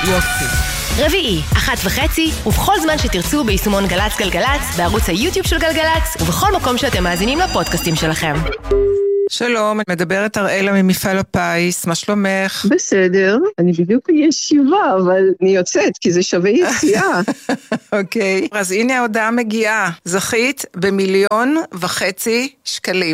יופי. רביעי, 1:30, ובכל זמן שתרצו ביישומון גלץ גלגלץ, בערוץ היוטיוב של גלגלץ, ובכל מקום שאתם מאזינים לפודקאסטים שלכם. שלום, מדברת אראלה ממפעל הפיס, מה שלומך? בסדר, אני בדיוק בישיבה, אבל אני יוצאת, כי זה שווה יציאה. אוקיי, אז הנה ההודעה מגיעה, זכית ב1.5 שקלים.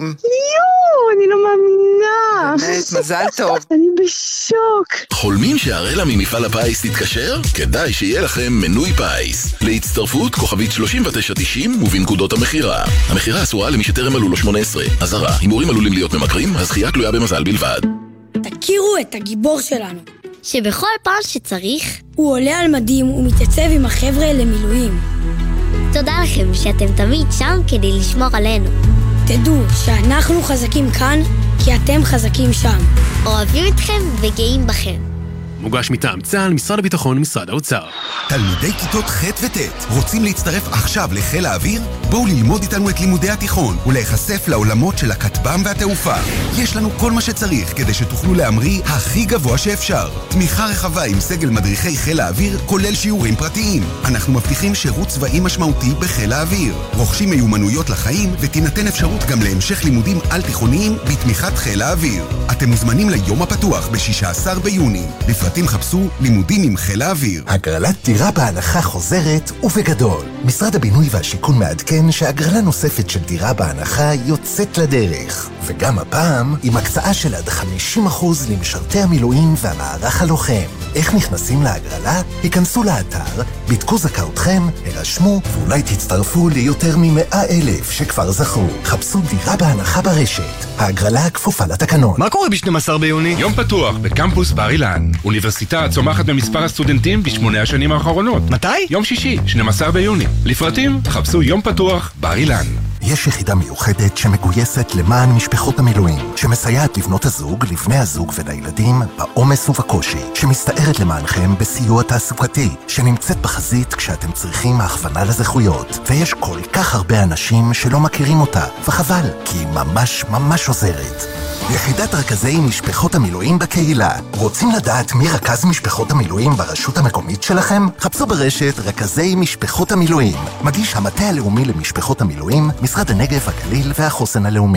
אני לא מאמינה. באמת, מזל טוב. אני בשוק. חולמים שהאראלה ממפעל הפיס תתקשר? כדאי שיהיה לכם מנוי פיס. להצטרפות כוכבית 3990 ובנקודות המחירה. המחירה אסורה למי שטרם מלאו לו 18. אזהרה, הימורים עלולים להיות ממכרים, הזכייה תלויה במזל בלבד. תכירו את הגיבור שלנו, שבכל פעם שצריך הוא עולה על מדים ומתייצב עם החבר'ה למילואים. תודה לכם שאתם תמיד שם כדי לשמור עלינו. תדעו שאנחנו חזקים כאן כי אתם חזקים שם. אוהבים אתכם וגאים בכם. מוגש מטעם צה"ל, משרד הביטחון, משרד האוצר. תלמידי כיתות ח' וט' רוצים להצטרף עכשיו לחיל האוויר? בואו ללמוד איתנו את לימודי התיכון ולהיחשף לעולמות של הכטב"ם והתעופה. יש לנו כל מה שצריך כדי שתוכלו להמריא הכי גבוה שאפשר. תמיכה רחבה עם סגל מדריכי חיל האוויר, כולל שיעורים פרטיים. אנחנו מבטיחים שירות צבאי משמעותי בחיל האוויר. רוכשים מיומנויות לחיים ותינתן אפשרות גם להמשך לימודים על תיכוניים בתמיכת חיל האוויר. אתם מוזמנים ליום הפתוח ב-16 ביוני. לפרטים חפשו לימודים עם חיל האוויר. הגרלת דירה בהנחה חוזרת ובגדול. משרד הבינוי והשיכון מעדכן שהגרלה נוספת של דירה בהנחה יוצאת לדרך. וגם הפעם עם הקצאה של עד 50% למשרתי המילואים והמערך הלוחם. איך נכנסים להגרלה? היכנסו לאתר, בדקו זכאותכם, הרשמו ואולי תצטרפו ליותר מ100,000 שכבר זכו. חפשו דירה בהנחה ברשת. ההגרלה כפופה לתקנון. מה קורה ב-12 ביוני? יום פתוח בקמפוס בר אילן. אוניברסיטה צומחת במספר הסטודנטים ב8 השנים האחרונות. מתי? יום שישי, 12 ביוני. לפרטים חפשו יום פתוח בר אילן. יש יחידה מיוחדת שמגויסת למען משפחות המילואים, שמסייעת לבנות הזוג, לבני הזוג ולילדים בעומס ובקושי, שמסתערת למענכם בסיוע תעסוקתי, שנמצאת בחזית כשאתם צריכים הכוונה לזכויות. ויש כל כך הרבה אנשים שלא מכירים אותה, וחבל, כי היא ממש ממש עוזרת. יחידת רכזי משפחות המילואים בקהילה. רוצים לדעת מי רכז משפחות המילואים ברשות המקומית שלכם? חפשו ברשת רכזי משפחות המילואים. מגיש המטה הלאומי למשפחות המילואים, משרד הנגב, הגליל והחוסן הלאומי.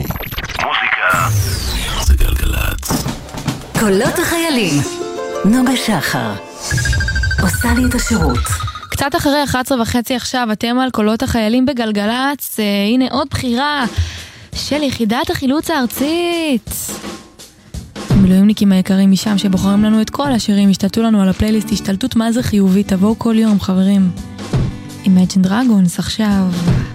מוזיקה זה גלגלץ. קולות החיילים. נוגה שחר עושה לי את השירות. קצת אחרי 11:30 עכשיו, אתם על קולות החיילים בגלגלץ. הנה עוד בחירה של יחידת החילוץ הארצית. המילואימניקים היקרים משם שבוחרים לנו את כל השירים, השתלטו לנו על הפלייליסט, השתלטות מה זה חיובית, תבואו כל יום חברים. Imagine Dragons עכשיו.